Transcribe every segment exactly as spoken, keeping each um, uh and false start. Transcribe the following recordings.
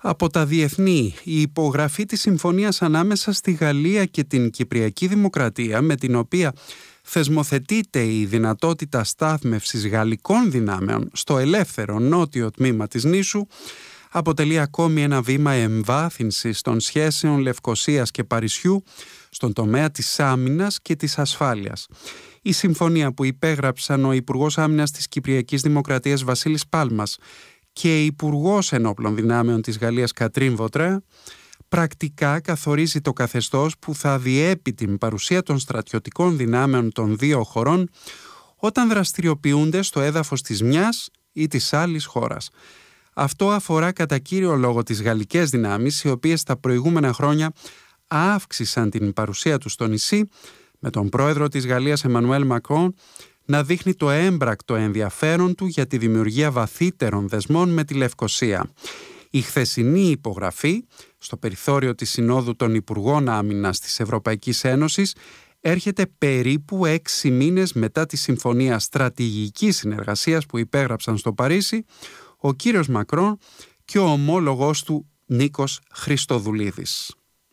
Από τα διεθνή, η υπογραφή της συμφωνίας ανάμεσα στη Γαλλία και την Κυπριακή Δημοκρατία, με την οποία θεσμοθετείται η δυνατότητα στάθμευσης γαλλικών δυνάμεων στο ελεύθερο νότιο τμήμα της νήσου, αποτελεί ακόμη ένα βήμα εμβάθυνσης των σχέσεων Λευκωσίας και Παρισιού στον τομέα της άμυνας και της ασφάλειας. Η συμφωνία που υπέγραψαν ο Υπουργός Άμυνας της Κυπριακής Δημοκρατίας Βασίλης Πάλμας και η Υπουργός Ενόπλων Δυνάμεων της Γαλλίας Κατρίν Βοτρέ πρακτικά καθορίζει το καθεστώς που θα διέπει την παρουσία των στρατιωτικών δυνάμεων των δύο χωρών όταν δραστηριοποιούνται στο έδαφος της μιας ή της άλλης χώρας. Αυτό αφορά κατά κύριο λόγο τις γαλλικές δυνάμεις, οι οποίες τα προηγούμενα χρόνια αύξησαν την παρουσία τους στο νησί, με τον πρόεδρο της Γαλλίας Εμμανουέλ Μακρόν να δείχνει το έμπρακτο ενδιαφέρον του για τη δημιουργία βαθύτερων δεσμών με τη Λευκωσία. Η χθεσινή υπογραφή στο περιθώριο της Συνόδου των Υπουργών Άμυνας της Ευρωπαϊκής Ένωσης έρχεται περίπου έξι μήνες μετά τη Συμφωνία Στρατηγικής Συνεργασίας που υπέγραψαν στο Παρίσι ο κύριος Μακρόν και ο ομόλογος του Νίκος Χριστοδουλίδης.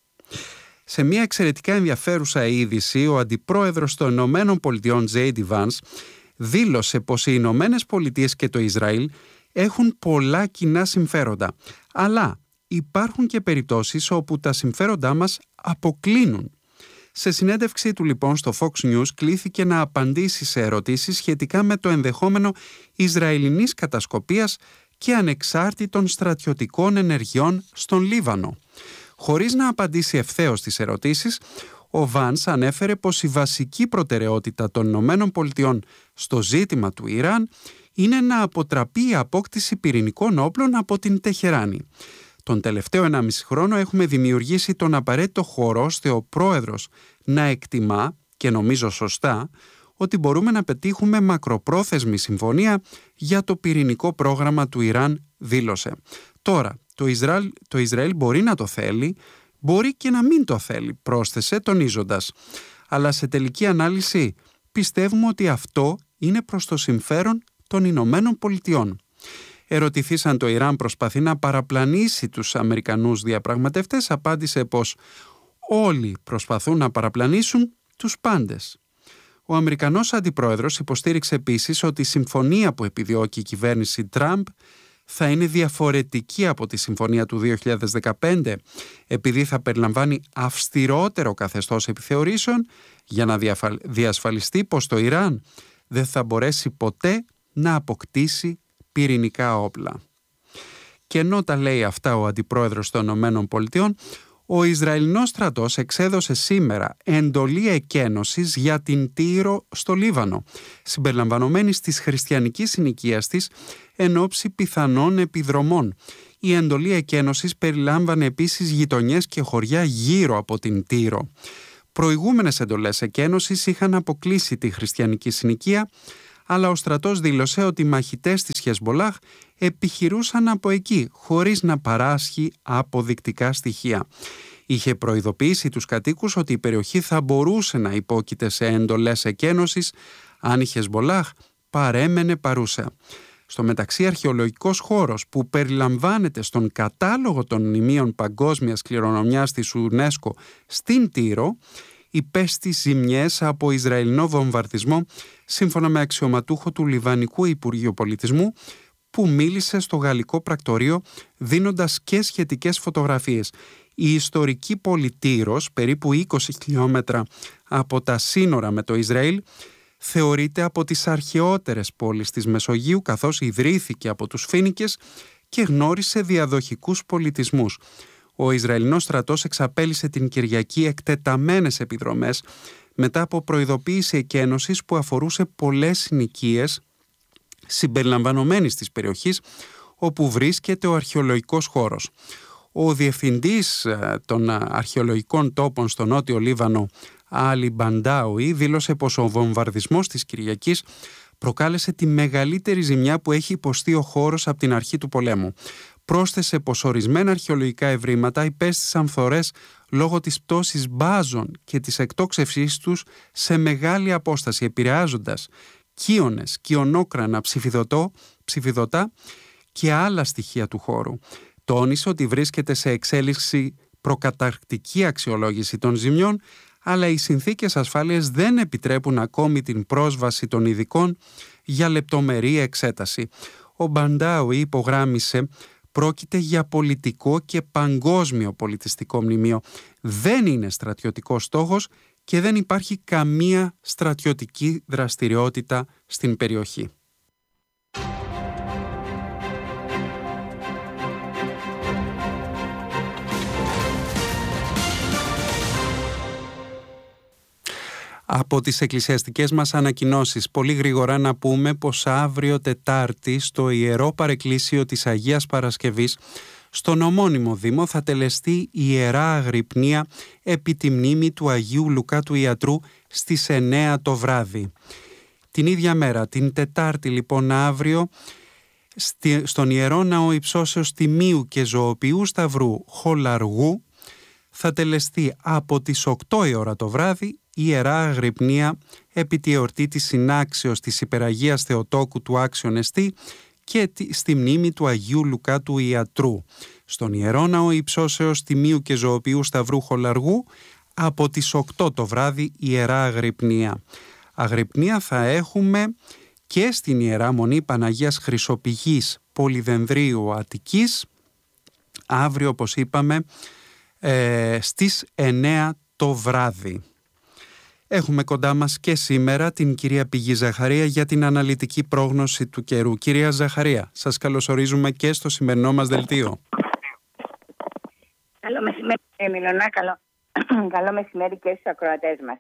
Σε μια εξαιρετικά ενδιαφέρουσα είδηση, ο αντιπρόεδρος των Ηνωμένων Πολιτειών τζέι ντι Vance δήλωσε πως οι Ηνωμένες Πολιτείες και το Ισραήλ έχουν πολλά κοινά συμφέροντα, αλλά υπάρχουν και περιπτώσεις όπου τα συμφέροντά μας αποκλίνουν. Σε συνέντευξή του λοιπόν στο Fox News κλήθηκε να απαντήσει σε ερωτήσεις σχετικά με το ενδεχόμενο Ισραηλινής κατασκοπίας και ανεξάρτητων στρατιωτικών ενεργειών στον Λίβανο. Χωρίς να απαντήσει ευθέως στις ερωτήσεις, ο Βάνς ανέφερε πως η βασική προτεραιότητα των Ηνωμένων Πολιτειών στο ζήτημα του Ιράν είναι να αποτραπεί η απόκτηση πυρηνικών όπλων από την Τεχεράνη. Τον τελευταίο ενάμιση χρόνο έχουμε δημιουργήσει τον απαραίτητο χώρο ώστε ο πρόεδρος να εκτιμά, και νομίζω σωστά, ότι μπορούμε να πετύχουμε μακροπρόθεσμη συμφωνία για το πυρηνικό πρόγραμμα του Ιράν, δήλωσε. Τώρα, το Ισραήλ, το Ισραήλ μπορεί να το θέλει, μπορεί και να μην το θέλει, πρόσθεσε τονίζοντας. Αλλά σε τελική ανάλυση πιστεύουμε ότι αυτό είναι προς το συμφέρον των Ηνωμένων Πολιτειών. Ερωτηθείς αν το Ιράν προσπαθεί να παραπλανήσει τους Αμερικανούς διαπραγματευτές, απάντησε πως όλοι προσπαθούν να παραπλανήσουν τους πάντες. Ο Αμερικανός αντιπρόεδρος υποστήριξε επίσης ότι η συμφωνία που επιδιώκει η κυβέρνηση Τραμπ θα είναι διαφορετική από τη συμφωνία του δύο χιλιάδες δεκαπέντε, επειδή θα περιλαμβάνει αυστηρότερο καθεστώς επιθεωρήσεων για να διασφαλιστεί πως το Ιράν δεν θα μπορέσει ποτέ να αποκτήσει πυρηνικά όπλα. Και ενώ τα λέει αυτά ο αντιπρόεδρος των Ηνωμένων Πολιτειών, ο Ισραηλινός στρατός εξέδωσε σήμερα εντολή εκένωσης για την Τύρο στο Λίβανο, συμπεριλαμβανομένης της χριστιανικής συνοικίας της εν ώψη πιθανών επιδρομών. Η εντολή εκένωσης περιλάμβανε επίσης γειτονιές και χωριά γύρω από την Τύρο. Προηγούμενες εντολές εκένωσης είχαν αποκλείσει τη χριστιανική συνοικία, αλλά ο στρατός δήλωσε ότι οι μαχητές της Χεσμολάχ επιχειρούσαν από εκεί, χωρίς να παράσχει αποδεικτικά στοιχεία. Είχε προειδοποιήσει τους κατοίκους ότι η περιοχή θα μπορούσε να υπόκειται σε εντολές εκένωσης αν η Χεσμολάχ παρέμενε παρούσα. Στο μεταξύ, αρχαιολογικός χώρος που περιλαμβάνεται στον κατάλογο των μνημείων παγκόσμιας κληρονομιάς της UNESCO στην Τύρο υπέστη ζημιές από Ισραηλινό βομβαρδισμό, σύμφωνα με αξιωματούχο του Λιβανικού Υπουργείου Πολιτισμού, που μίλησε στο γαλλικό πρακτορείο δίνοντας και σχετικές φωτογραφίες. Η ιστορική πόλη Τύρος, περίπου είκοσι χιλιόμετρα από τα σύνορα με το Ισραήλ, θεωρείται από τις αρχαιότερες πόλεις της Μεσογείου, καθώς ιδρύθηκε από τους Φοίνικες και γνώρισε διαδοχικούς πολιτισμούς. Ο Ισραηλινός στρατός εξαπέλυσε την Κυριακή εκτεταμένες επιδρομές μετά από προειδοποίηση εκένωσης που αφορούσε πολλές συνοικίες συμπεριλαμβανομένης της περιοχής όπου βρίσκεται ο αρχαιολογικός χώρος. Ο διευθυντής των αρχαιολογικών τόπων στο νότιο Λίβανο, Άλι Μπαντάουι, δήλωσε πως ο βομβαρδισμός της Κυριακής προκάλεσε τη μεγαλύτερη ζημιά που έχει υποστεί ο χώρος από την αρχή του πολέμου. Πρόσθεσε πως ορισμένα αρχαιολογικά ευρήματα υπέστησαν φθορές λόγω της πτώσης μπάζων και της εκτόξευσής τους σε μεγάλη απόσταση, επηρεάζοντας κύονες, κυονόκρανα, ψηφιδωτό, ψηφιδωτά και άλλα στοιχεία του χώρου. Τόνισε ότι βρίσκεται σε εξέλιξη προκαταρκτική αξιολόγηση των ζημιών, αλλά οι συνθήκες ασφάλειας δεν επιτρέπουν ακόμη την πρόσβαση των ειδικών για λεπτομερή εξέταση. Ο Μπαντάουι υπογράμμισε: πρόκειται για πολιτικό και παγκόσμιο πολιτιστικό μνημείο. Δεν είναι στρατιωτικός στόχος και δεν υπάρχει καμία στρατιωτική δραστηριότητα στην περιοχή. Από τις εκκλησιαστικές μας ανακοινώσεις, πολύ γρήγορα να πούμε πως αύριο Τετάρτη στο Ιερό Παρεκκλήσιο της Αγίας Παρασκευής στον ομώνυμο Δήμο θα τελεστεί η Ιερά Αγρυπνία επί τη μνήμη του Αγίου Λουκά του Ιατρού στις εννέα το βράδυ. Την ίδια μέρα, την Τετάρτη λοιπόν αύριο, στον Ιερό Ναό Υψώσεως Τιμίου και Ζωοποιού Σταυρού Χολαργού θα τελεστεί από τις οκτώ η ώρα το βράδυ η Ιερά Αγρυπνία επί τη εορτή της συνάξεως της Υπεραγίας Θεοτόκου του Άξιον Εστί και στη μνήμη του Αγίου Λουκά του Ιατρού. Στον Ιερό Ναό Υψώσεως Τιμίου και Ζωοποιού Σταυρού Χολαργού από τις οκτώ το βράδυ η Ιερά Αγρυπνία. Αγρυπνία θα έχουμε και στην Ιερά Μονή Παναγίας Χρυσοπηγής Πολυδενδρίου Αττικής αύριο, όπως είπαμε, ε, στις εννέα το βράδυ. Έχουμε κοντά μας και σήμερα την κυρία Πηγή Ζαχαρία για την αναλυτική πρόγνωση του καιρού. Κυρία Ζαχαρία, σας καλωσορίζουμε και στο σημερινό μας δελτίο. Καλό μεσημέρι, Μιλωνά. Καλό, καλό μεσημέρι και στους ακροατές μας.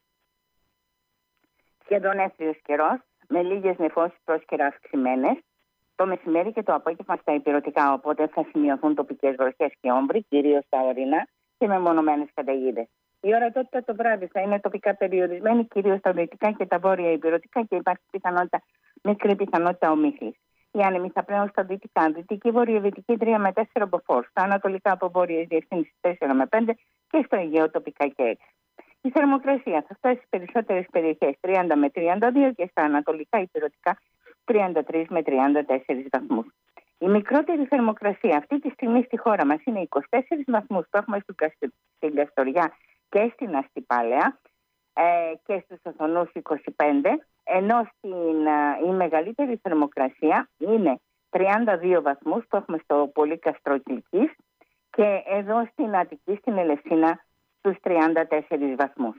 Σχεδόν έθριος καιρός, με λίγες νεφώσεις πρόσκαιρα αυξημένες, το μεσημέρι και το απόγευμα στα ηπειρωτικά, οπότε θα σημειωθούν τοπικές βροχές και όμβροι, κυρίως στα ορεινά και με μονομένες καταιγίδες. Η ορατότητα το βράδυ θα είναι τοπικά περιορισμένη, κυρίως στα δυτικά και τα βόρεια ηπειρωτικά και υπάρχει πιθανότητα, μικρή πιθανότητα ομίχλης. Οι άνεμοι θα πλέουν στα δυτικά, δυτική βορειοδυτική τρία με τέσσερα μποφόρ, στα ανατολικά από βόρειες διευθύνσεις τέσσερα με πέντε και στο Αιγαίο τοπικά και έξι. Η θερμοκρασία θα φτάσει στις περισσότερες περιοχές τριάντα με τριάντα δύο και στα ανατολικά ηπειρωτικά τριάντα τρία με τριάντα τέσσερα βαθμούς. Η μικρότερη θερμοκρασία αυτή τη στιγμή στη χώρα μας είναι είκοσι τέσσερις βαθμούς που έχουμε στην Καστοριά και στην Αστυπάλαια ε, και στους Οθονούς είκοσι πέντε, ενώ στην, ε, η μεγαλύτερη θερμοκρασία είναι τριάντα δύο βαθμούς που έχουμε στο Πολύκαστρο Κιλκής και εδώ στην Αττική, στην Ελευσίνα, στους τριάντα τέσσερις βαθμούς.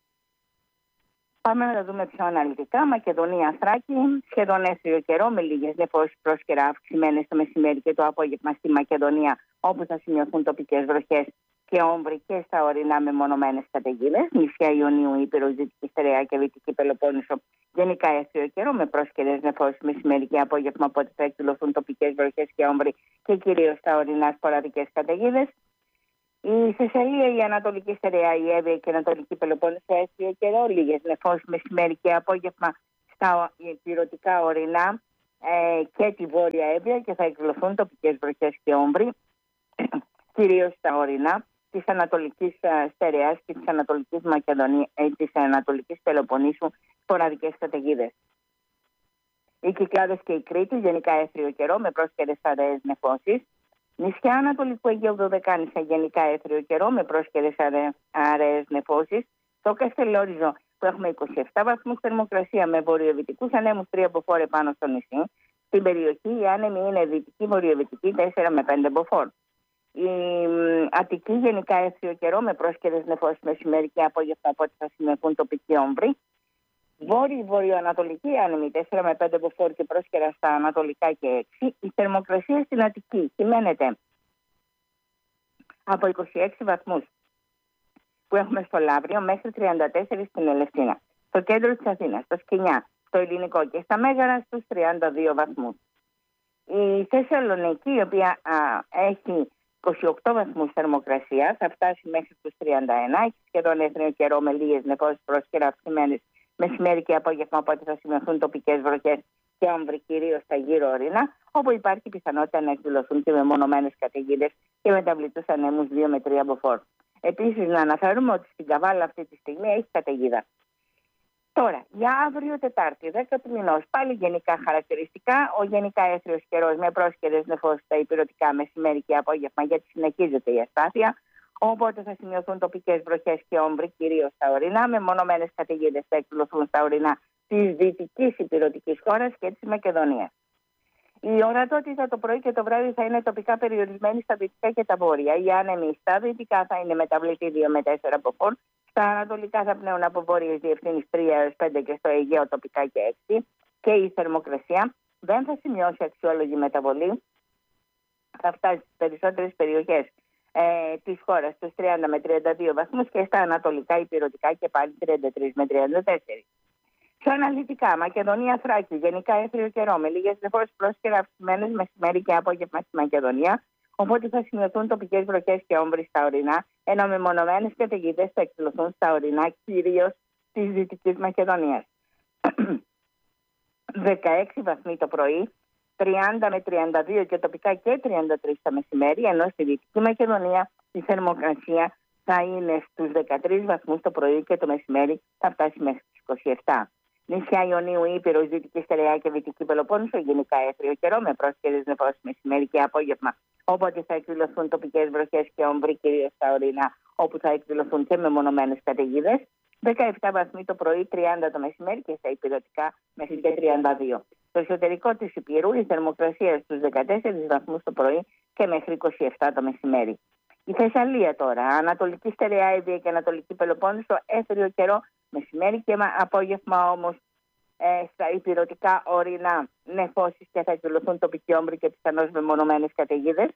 Πάμε να τα δούμε πιο αναλυτικά. Μακεδονία, Θράκη, σχεδόν έθριο καιρό με λίγες νεφώσεις πρόσκαιρα αυξημένες το μεσημέρι και το απόγευμα στη Μακεδονία, όπου θα σημειωθούν τοπικές βροχές και όμβροι και στα ορεινά με μονομένες καταιγίδες. Νησιά Ιωνίου, Ήπειρος, Δυτική Στερεά και Δυτική Πελοπόννησο, γενικά έθριο καιρό με πρόσκαιρες νεφώσεις μεσημέρι και απόγευμα, οπότε θα εκδηλωθούν τοπικές βροχές και όμβροι και κυρίως στα ορεινά σποραδικές καταιγίδες. Η Θεσσαλία, η Ανατολική Στερεά, η Εύβοια και η Ανατολική Πελοπόννησο έθριο καιρό, λίγες νεφώσεις μεσημέρι και απόγευμα στα ηπειρωτικά ορεινά ε, και τη Βόρεια Εύβοια και θα εκδηλωθούν τοπικές βροχές και όμβροι, κυρίως στα ορεινά της Ανατολικής Στερεάς και της Ανατολικής Μακεδονίας, ε, της Ανατολικής Πελοποννήσου, σποραδικές καταιγίδες. Οι Κυκλάδες και η Κρήτη, γενικά έθριο καιρό με πρόσκαιρες αραιές νεφώσεις. Νησιά Ανατολικού Αιγαίου Δωδεκάνησα, γενικά έθριο καιρό με πρόσκαιρες αραιές νεφώσεις. Στο Καστελόριζο που έχουμε είκοσι επτά βαθμούς θερμοκρασία με βορειοδυτικούς ανέμους τρία μποφόρ πάνω στο νησί. Στην περιοχή οι άνεμοι είναι δυτική βορειοδυτική τέσσερα με πέντε μποφόρ. Η Αττική, γενικά έθριο καιρό με πρόσκαιρες νεφώσεις μεσημέρι και απόγευμα, οπότε θα σημειωθούν τοπικοί όμβροι. Βόρειοι βορειοανατολικοί άνεμοι τέσσερα με πέντε μποφόρ και πρόσκαιρα στα ανατολικά και έξι. Η θερμοκρασία στην Αττική κυμαίνεται από είκοσι έξι βαθμούς που έχουμε στο Λαύριο μέχρι τριάντα τέσσερα στην Ελευσίνα. Στο κέντρο της Αθήνας, στο Σκηνιά, στο Ελληνικό και στα Μέγαρα στους τριάντα δύο βαθμούς. Η Θεσσαλονίκη, η οποία α, έχει είκοσι οκτώ βαθμούς θερμοκρασία, θα φτάσει μέχρι τους τριάντα ένα. Έχει σχεδόν έθριο καιρό με λίγες νεφώσεις πρόσκαιρα αυξημένες μεσημέρι και απόγευμα, οπότε θα σημειωθούν τοπικές βροχές και όμβροι κυρίως στα γύρω ορεινά, όπου υπάρχει πιθανότητα να εκδηλωθούν και μεμονωμένες καταιγίδες και μεταβλητούς ανέμους δύο με τρία μποφόρ. Επίσης, να αναφέρουμε ότι στην Καβάλα αυτή τη στιγμή έχει καταιγίδα. Τώρα, για αύριο Τετάρτη, δέκα του μηνός, πάλι γενικά χαρακτηριστικά. Ο γενικά έθριος καιρός με πρόσχερες νεφώσεις στα ηπειρωτικά μεσημέρι και απόγευμα, γιατί συνεχίζεται η αστάθεια. Οπότε θα σημειωθούν τοπικές βροχές και όμβροι, κυρίως στα ορεινά. Μεμονωμένες καταιγίδες θα εκδηλωθούν στα ορεινά της δυτικής ηπειρωτικής χώρας και της Μακεδονίας. Η ορατότητα το πρωί και το βράδυ θα είναι τοπικά περιορισμένη στα δυτικά και τα βόρεια. Οι άνεμοι στα δυτικά θα είναι μεταβλητή δύο με τέσσερα μποφόρ. Στα ανατολικά θα πνέουν από βόρειες διευθύνσεις τρία έως πέντε και στο Αιγαίο τοπικά και έξι. Και η θερμοκρασία δεν θα σημειώσει αξιόλογη μεταβολή. Θα φτάσει στις περισσότερες περιοχές ε, της χώρας στους τριάντα με τριάντα δύο βαθμούς και στα ανατολικά ηπειρωτικά και πάλι τριάντα τρία με τριάντα τέσσερα. Στα αναλυτικά, Μακεδονία, Θράκη, γενικά έθριο καιρό με λίγες νεφώσεις πρόσκαιρα αυξημένες μεσημέρι και απόγευμα στη Μακεδονία. Οπότε θα σημειωθούν τοπικές βροχές και όμβροι στα ορεινά, ενώ μεμονωμένες καταιγίδες θα εκδηλωθούν στα ορεινά, κυρίως της Δυτικής Μακεδονίας. δεκαέξι βαθμοί το πρωί, τριάντα με τριάντα δύο και τοπικά και τριάντα τρία τα μεσημέρι, ενώ στη Δυτική Μακεδονία η θερμοκρασία θα είναι στους δεκατρείς βαθμούς το πρωί και το μεσημέρι θα φτάσει μέχρι τους είκοσι επτά. Νησιά Ιωνίου, Ήπειρος, Δυτική Στερεά και Δυτική Πελοπόννησο, γενικά έθριο καιρό με πρόσχερες νεφώσεις μεσημέρι και απόγευμα. Οπότε θα εκδηλωθούν τοπικές βροχές και όμβροι, κυρίως στα ορεινά, όπου θα εκδηλωθούν και μεμονωμένες καταιγίδες. δεκαεπτά βαθμοί το πρωί, τριάντα το μεσημέρι και στα ηπειρωτικά μέχρι και τριάντα δύο. Στο εσωτερικό της Υπήρου η θερμοκρασία στους δεκατέσσερις βαθμούς το πρωί και μέχρι είκοσι επτά το μεσημέρι. Η Θεσσαλία τώρα, Ανατολική Στερεά, Εύβοια και Ανατολική Πελοπόννησο, έθριο καιρό, μεσημέρι και απόγευμα όμως ε, στα ηπειρωτικά ορεινά νεφώσεις και θα εκδηλωθούν τοπικοί όμβροι και πιθανώς μεμονωμένες καταιγίδες.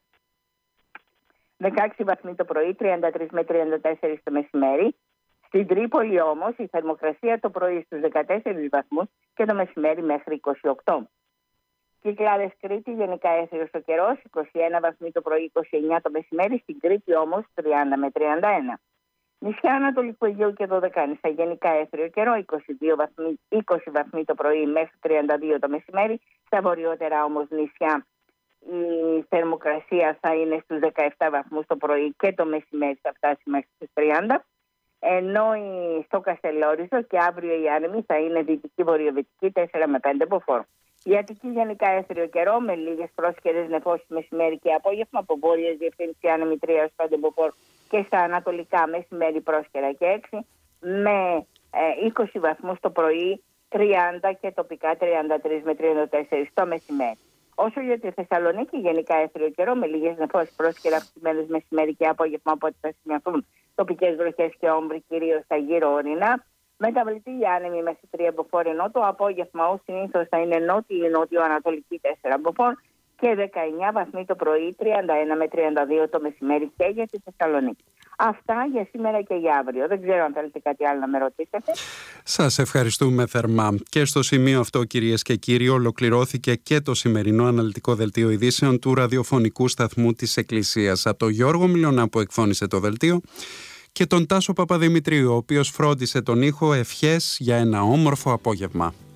δεκαέξι βαθμοί το πρωί, τριάντα τρία με τριάντα τέσσερα το μεσημέρι. Στην Τρίπολη όμως η θερμοκρασία το πρωί στους δεκατέσσερις βαθμούς και το μεσημέρι μέχρι είκοσι οκτώ. Κυκλάδες Κρήτη, γενικά έθριος ο καιρός, είκοσι ένα βαθμοί το πρωί, είκοσι εννιά το μεσημέρι. Στην Κρήτη όμως τριάντα με τριάντα ένα. Νησιά Ανατολικού Αιγαίου και Δωδεκάνησα, γενικά έθριο καιρό, είκοσι δύο βαθμοί, είκοσι βαθμοί το πρωί μέχρι τριάντα δύο το μεσημέρι. Στα βορειότερα όμως νησιά η θερμοκρασία θα είναι στους δεκαεπτά βαθμούς το πρωί και το μεσημέρι θα φτάσει μέχρι στους τριάντα. Ενώ στο Καστελόριζο και αύριο οι άνεμοι θα είναι δυτική βορειοδυτική τέσσερα με πέντε μποφόρ. Η Αττική γενικά έθριο καιρό με λίγες πρόσχερες νεφώσεις μεσημέρι και απόγευμα, από βόρειες διευθύνσεις άνεμοι τρία έως πέντε μποφόρ και στα ανατολικά μεσημέρι πρόσχερα και έξι, με ε, είκοσι βαθμούς το πρωί, τριάντα και τοπικά τριάντα τρία με τριάντα τέσσερα το μεσημέρι. Όσο για τη Θεσσαλονίκη, γενικά έθριο καιρό με λίγες νεφώσεις πρόσκαιρα αυξημένες μεσημέρι και απόγευμα, οπότε θα σημειωθούν τοπικές βροχές και όμβροι, κυρίως στα γύρω ορεινά. Μεταβλητή η άνεμη μέχρι τρία μποφόρ, ενώ το απόγευμα ως συνήθως θα είναι νότιο-νότιο-ανατολική τέσσερα μποφόρ και δεκαεννιά βαθμοί το πρωί, τριάντα ένα με τριάντα δύο το μεσημέρι και για τη Θεσσαλονίκη. Αυτά για σήμερα και για αύριο. Δεν ξέρω αν θέλετε κάτι άλλο να με ρωτήσετε. Σας ευχαριστούμε θερμά. Και στο σημείο αυτό, κυρίες και κύριοι, ολοκληρώθηκε και το σημερινό αναλυτικό δελτίο ειδήσεων του ραδιοφωνικού σταθμού της Εκκλησίας. Από τον Γιώργο Μιλωνά που εκφώνησε το δελτίο και τον Τάσο Παπαδημητρίου, ο οποίος φρόντισε τον ήχο. Ευχές για ένα όμορφο απόγευμα.